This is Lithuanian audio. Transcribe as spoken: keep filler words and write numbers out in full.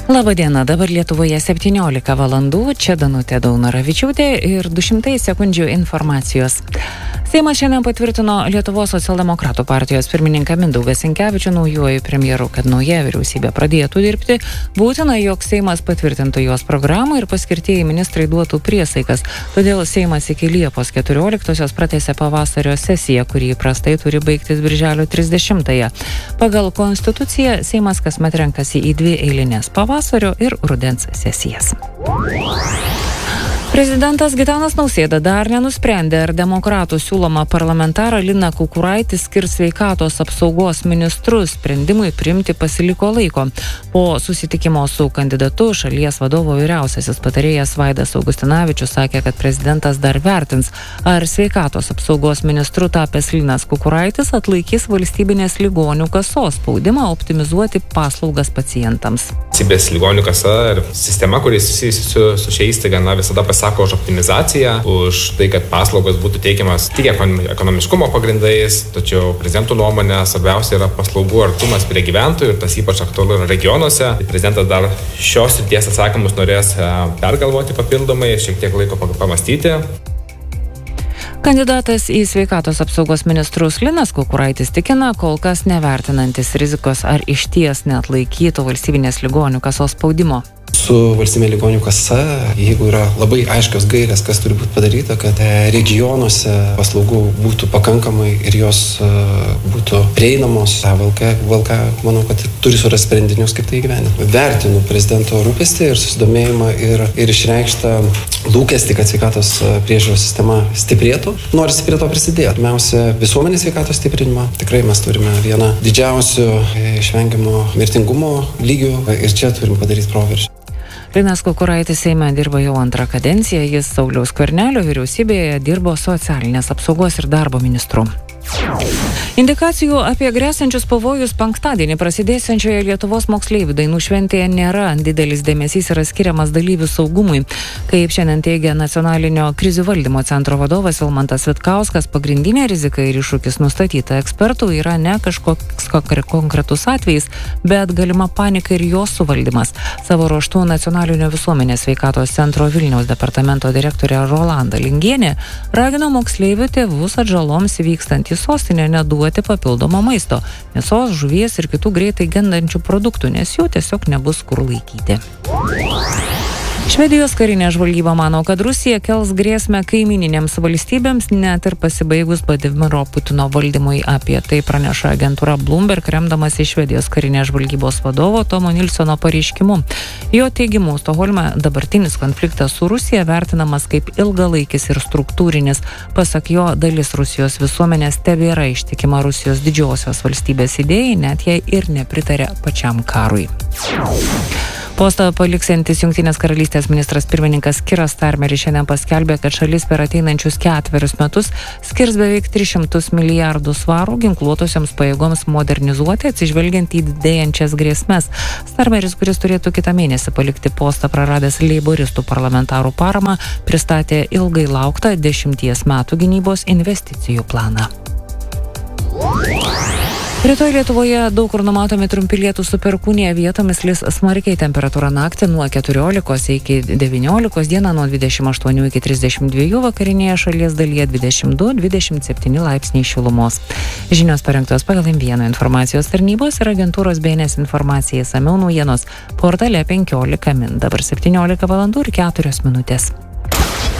Labadiena, dabar Lietuvoje septyniolika valandų, čia Danutė Daunoravičiūtė ir du šimtai sekundžių informacijos. Seimas šiandien patvirtino Lietuvos socialdemokratų partijos pirmininką Mindaugą Sinkevičių naujuoju premjeru, kad nauja vyriausybė pradėtų dirbti. Būtina, jog Seimas patvirtintų jos programą ir paskirtieji ministrai duotų priesaikas. Todėl Seimas iki Liepos keturioliktosios pratęsė pavasario sesiją, kuri įprastai turi baigtis birželio trisdešimtąją. Pagal konstituciją Seimas kasmet renkasi į dvi eilinės pavasario ir rudens sesijas. Prezidentas Gitanas Nausėda dar nenusprendė, ar demokratų siūloma parlamentarą Liną Kukuraitį skirs sveikatos apsaugos ministrus. Sprendimui priimti pasiliko laiko. Po susitikimo su kandidatu šalies vadovo vyriausiasis patarėjas Vaidas Augustinavičius sakė, kad prezidentas dar vertins, ar sveikatos apsaugos ministru tapęs Linas Kukuraitis atlaikys valstybinės ligonių kasos spaudimą optimizuoti paslaugas pacientams. Valstybės ligonių kasa ir sistema, kuri susijusi su, su šia įstaiga, na, visada pasako už optimizaciją, už tai, kad paslaugos būtų teikiamas tik ekonomiškumo pagrindais, tačiau prezidentų nuomonė svarbiausia yra paslaugų artumas prie gyventojų ir tas ypač aktualu yra regionuose. Prezidentas dar šios srities atsakymus norės pergalvoti papildomai, šiek tiek laiko pamastyti. Kandidatas į sveikatos apsaugos ministrus Linas Kukuraitis tikina, kol kas nevertinantis rizikos, ar išties neatlaikytų valstybinės ligonių kasos spaudimo. Su valstybinė ligonių kasa, jeigu yra labai aiškios gairės, kas turi būti padaryta, kad regionuose paslaugų būtų pakankamai ir jos būtų prieinamos, V L K, V L K manau, kad turi surasti sprendinius, kaip tai įgyvendinti. Vertinu prezidento rūpestį ir susidomėjimą ir, ir išreikštą lūkestį, kad sveikatos priežiūros sistema stiprėtų. Norisi prie to prisidėti. Pirmiausia, visuomenės sveikatos stiprinimą. Tikrai mes turime vieną didžiausių išvengiamo mirtingumo lygių ir čia turim padaryti proveržį. Linas Kukuraitis Seime dirba jau antrą kadenciją, jis Sauliaus Skvernelio vyriausybėje dirbo socialinės apsaugos ir darbo ministru. Indikacijų apie grėsiančius pavojus penktadienį prasidėsiančioje Lietuvos moksleivių dainų šventėje nėra. Didelis dėmesys yra skiriamas dalyvių saugumui. Kaip šiandien teigia Nacionalinio krizių valdymo centro vadovas Vilmantas Vitkauskas, pagrindinė rizika ir iššūkis nustatyta ekspertų yra ne kažkoks konkretus atvejis, bet galima panika ir jos suvaldymas. Savo ruožtu Nacionalinio visuomenės sveikatos centro Vilniaus departamento direktorė Rolanda Lingienė ragino moksleivių tėvus atžaloms vykstant į sostinę neduoti papildomo maisto, mėsos, žuvies ir kitų greitai gendančių produktų, nes jų tiesiog nebus kur laikyti. Švedijos karinė žvalgyba mano, kad Rusija kels grėsmę kaimininėms valstybėms net ir pasibaigus Vladimiro Putino valdymui. Apie tai praneša agentūra Bloomberg, remdamas į Švedijos karinės žvalgybos vadovo Tomo Nilsono pareiškimu. Jo teigimu, Stokholme dabartinis konfliktas su Rusija vertinamas kaip ilgalaikis ir struktūrinis. Pasak jo, dalis Rusijos visuomenės tebėra ištikima Rusijos didžiosios valstybės idėjai, net jei ir nepritarė pačiam karui. Postą paliksiantis Jungtinės karalystės ministras pirmininkas Kiras Starmeris šiandien paskelbė, kad šalis per ateinančius ketverius metus skirs beveik tris šimtus milijardų svarų ginkluotosioms pajėgoms modernizuoti, atsižvelgiant į didėjančias grėsmes. Starmeris, kuris turėtų kitą mėnesį palikti postą praradęs leiboristų parlamentarų paramą, pristatė ilgai lauktą dešimties metų gynybos investicijų planą. Rytoj Lietuvoje daug kur numatomi trumpi lietūs su perkūnija, vietomis lis smarkiai, temperatūra naktį nuo keturiolikos iki devyniolikos, dieną nuo dvidešimt aštuonių iki trisdešimt dviejų, vakarinėje šalies dalyje dvidešimt du dvidešimt septyni laipsniai šilumos. Žinios parengtos pagal M vienas informacijos tarnybos ir agentūros B N S informacija, išsamiau naujienos portale penkiolika min. Dabar septyniolika valandų ir keturios minutės.